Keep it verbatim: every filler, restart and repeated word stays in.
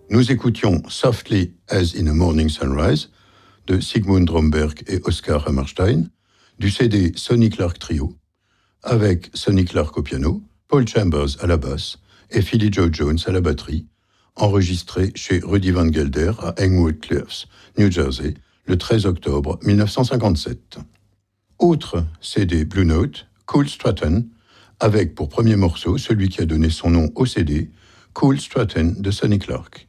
Nous écoutions Softly as in a Morning Sunrise de Sigmund Romberg et Oscar Hammerstein, du C D Sonny Clark Trio, avec Sonny Clark au piano, Paul Chambers à la basse et Philly Joe Jones à la batterie, enregistré chez Rudy Van Gelder à Englewood Cliffs, New Jersey, le treize octobre mille neuf cent cinquante-sept. Autre C D Blue Note, Cool Stratton, avec pour premier morceau celui qui a donné son nom au C D, Cool Stratton de Sonny Clark.